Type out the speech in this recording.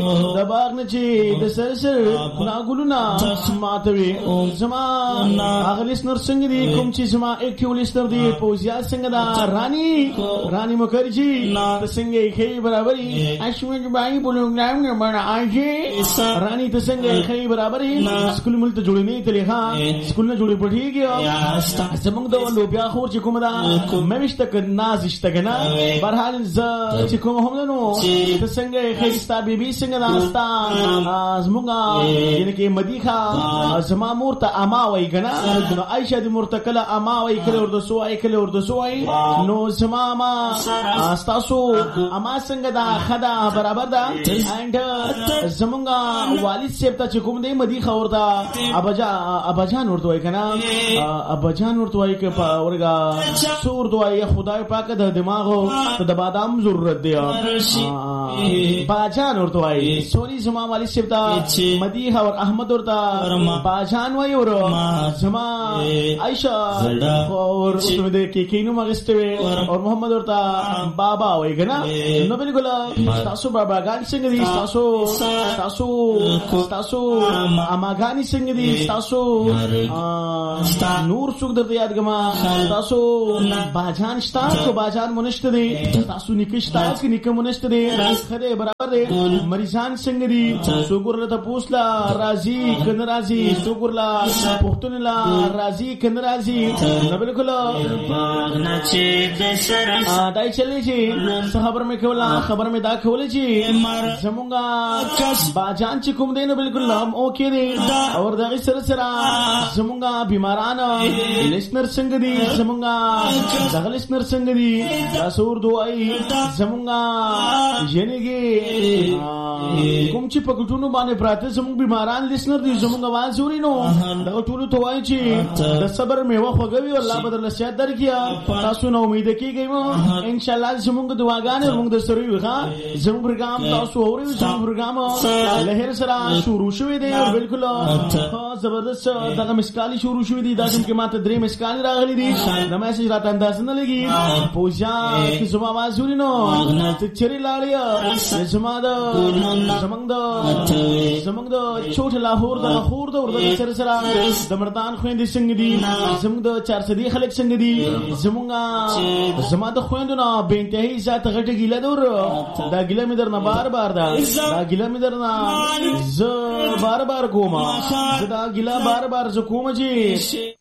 د باغ نه چې د سر سر ناګلونا ماتوي زما اغلیس نور څنګه دي کوم چې زما اکټیو لیستر دي پوزیا څنګه دا رانی مکرجی څنګه خې برابرۍ اشمج بای پروګرام نه باندې آجي رانی څنګه خې برابرۍ سکول ملته جوړې نه تلې ها سکول نه جوړې پټيږي زمونږ د لوبیا خور چې کوم دا مېشته ک نازشته کنه برحال ز چې کوم هم نو څنګه خې ستا بیبي څنګه داستا زمونږ یعنی کې مدیخه زما مورته اما وای کنه نو عائشه د مورته کله اما وای کله ورته سوای کله ورته سوای نو زما ما تاسو اما څنګه دا خدا برابر ده اند زمونږ والد صاحب ته چې کوم دی مدیخه ورته اباجان ورته وای کنه اباجان ورته وای ک ورګه سور دوای خدای پاک د دماغو د بادام ضرورت دی باجان ورته وای سوري زما والد صاحب ته مدیحه اور احمد ورته باجان وای اور زما عائشہ اور اسمه د کې کینو مغستوي اور محمد ورته بابا وای کنه نو بالکل تاسو بابا ګان څنګه دي تاسو اماګانی څنګه دي تاسو نور څوک درته یادګما تاسو باجان شتا کو باجان مونشت دي تاسو نکشتا کې نکم مونشت دي خره برابر دي مریضان څنګه دي سوګور ته پوسلا راضي کنه راضي سوګور لا پختون لا راضي کنه راضي نو بالکل دای چلې شي خبر مې کولا خبر مې دا کولې شي زمونږه باجان چې کوم دي نو بالکل هم اوکې دي اور دغه سره زمونږه بیماران لیسنر څنګه دي زمونږه دغه لیسنر څنګه دي تاسو دوی زمونږه ینيږي کوم چې په ګټونو باندې پراته زمونږ بیماران لیسنر دي زمونږه आवाज اوري نو دغه ټول توای چې د صبر میوه خوږوي الله بدل صحت درکیا تاسو نو امید کیږي ان شاء الله زمونږ دعاګانې موږ د سره یو ښا زمونږ پروګرام تاسو اوري زمونږ پروګرام لهر سره شروع شوی دی بالکل زبردست دغه مسکالي شروع شوی دی داسم کې ماته درې مسکالي راغلي دي د میسج راته انداز نه لګي پوجا چې زما आवाज اوري نو ته چری لاړیا زمونږ د چوټ لاهور د خور د ورته سره د مردان خويندې څنګه دي زمونږ د 400 خلک څنګه دي زما د خويندو نه به انتهایی ذات غټه ګیله دور دا ګیله مې درنه بار ګیله مې درنه ز بار کومه دا ګیله بار ز کومه چې